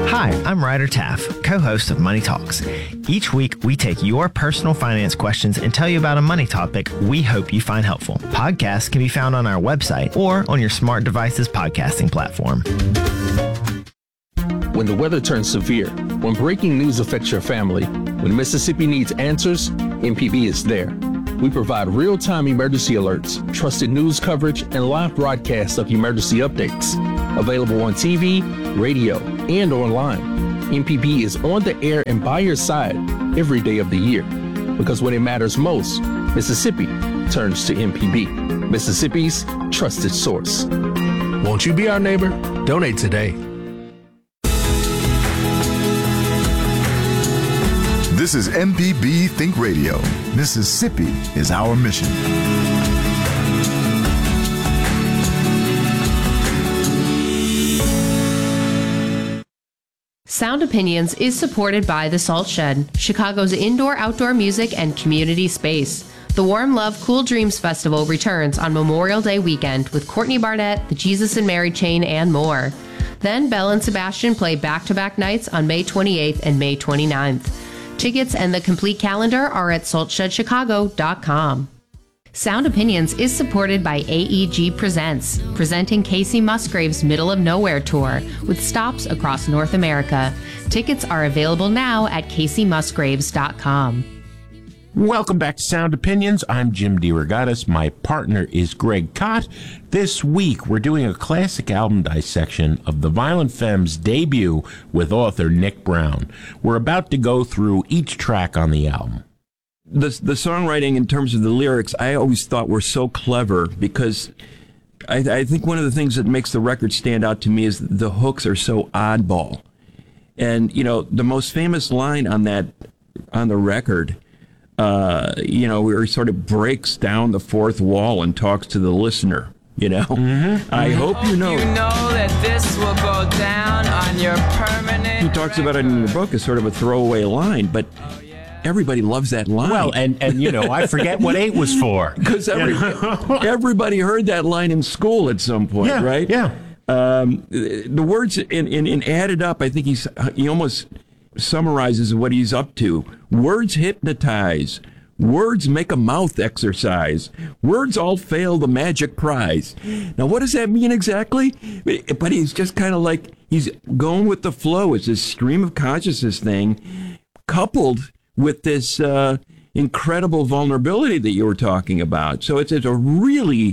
Hi, I'm Ryder Taff, co-host of Money Talks. Each week, we take your personal finance questions and tell you about a money topic we hope you find helpful. Podcasts can be found on our website or on your smart device's podcasting platform. When the weather turns severe, when breaking news affects your family, when Mississippi needs answers, MPB is there. We provide real-time emergency alerts, trusted news coverage, and live broadcasts of emergency updates. Available on TV, radio, and online. MPB is on the air and by your side every day of the year. Because when it matters most, Mississippi turns to MPB, Mississippi's trusted source. Won't you be our neighbor? Donate today. This is MPB Think Radio. Mississippi is our mission. Sound Opinions is supported by The Salt Shed, Chicago's indoor-outdoor music and community space. The Warm Love Cool Dreams Festival returns on Memorial Day weekend with Courtney Barnett, the Jesus and Mary Chain, and more. Then Belle and Sebastian play back-to-back nights on May 28th and May 29th. Tickets and the complete calendar are at saltshedchicago.com. Sound Opinions is supported by AEG Presents, presenting Casey Musgrave's Middle of Nowhere Tour with stops across North America. Tickets are available now at caseymusgraves.com. Welcome back to Sound Opinions. I'm Jim DeRogatis. My partner is Greg Kot. This week, we're doing a classic album dissection of the Violent Femmes' debut with author Nick Brown. We're about to go through each track on the album. The songwriting in terms of the lyrics, I always thought were so clever because I think one of the things that makes the record stand out to me is the hooks are so oddball. And, you know, the most famous line on the record, where he sort of breaks down the fourth wall and talks to the listener, you know. Mm-hmm. I hope you know that this will go down on your permanent. He talks about it in the book as sort of a throwaway line, but everybody loves that line. Well, and I forget what 8 was for. Because everybody heard that line in school at some point, right? Yeah. The words in Added Up, I think he almost summarizes what he's up to. Words hypnotize. Words make a mouth exercise. Words all fail the magic prize. Now, what does that mean exactly? But he's just kind of like, he's going with the flow. It's this stream of consciousness thing, coupled with this incredible vulnerability that you were talking about. So it's a really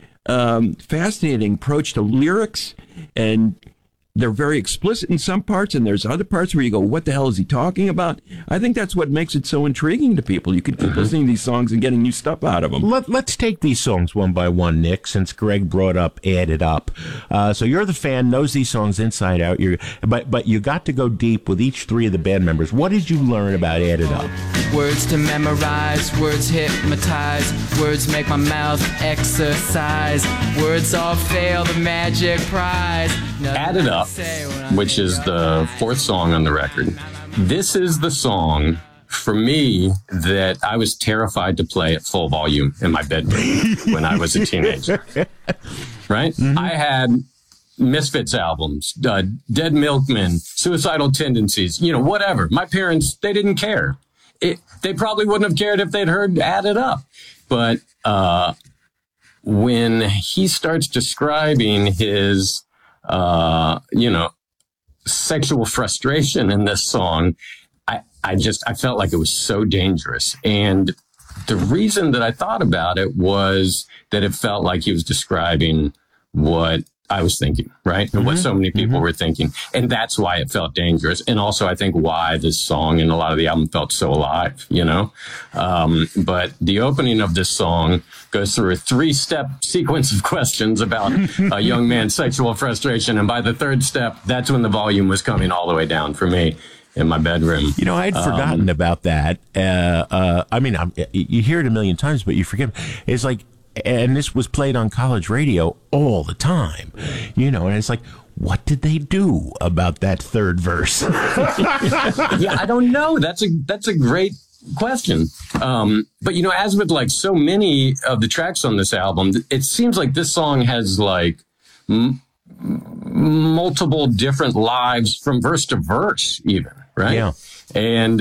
fascinating approach to lyrics, and they're very explicit in some parts, and there's other parts where you go, what the hell is he talking about? I think that's what makes it so intriguing to people. You could keep listening to these songs and getting new stuff out of them. Let's take these songs one by one, Nick, since Greg brought up Added Up. So you're the fan, knows these songs inside out, but you got to go deep with each three of the band members. What did you learn about Added Up? Words to memorize, words hypnotize, words make my mouth exercise, words all fail the magic prize. Added Up, which is the fourth song on the record. This is the song, for me, that I was terrified to play at full volume in my bedroom when I was a teenager. Right? Mm-hmm. I had Misfits albums, Dead Milkmen, Suicidal Tendencies, whatever. My parents, they didn't care. They probably wouldn't have cared if they'd heard Added Up. But when he starts describing his sexual frustration in this song, I felt like it was so dangerous. And the reason that I thought about it was that it felt like he was describing what I was thinking, right? And what so many people were thinking. And that's why it felt dangerous. And also, I think why this song and a lot of the album felt so alive, But the opening of this song goes through a 3-step sequence of questions about a young man's sexual frustration. And by the third step, that's when the volume was coming all the way down for me in my bedroom. I'd forgotten about that. You hear it a million times, but you forget. It's like, and this was played on college radio all the time, and it's like, what did they do about that third verse? Yeah, I don't know. That's a great question. But as with like so many of the tracks on this album, it seems like this song has like multiple different lives from verse to verse, even, right? Yeah. And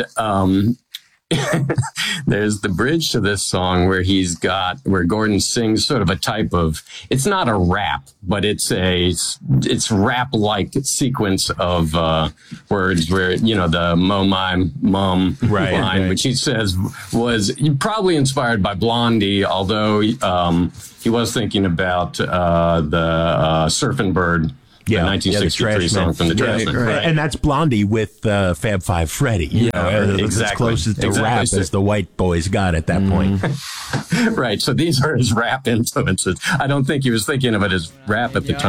there's the bridge to this song where Gordon sings sort of a type of, it's not a rap, but it's rap-like sequence of words where, the my, mum line, which he says was probably inspired by Blondie, although he was thinking about the Surfin' Bird. The 1963 song from the Trashmen. Right. And that's Blondie with Fab Five Freddy. Exactly. As close to rap as the white boys got at that point. Right. So these are his rap influences. I don't think he was thinking of it as rap at the time.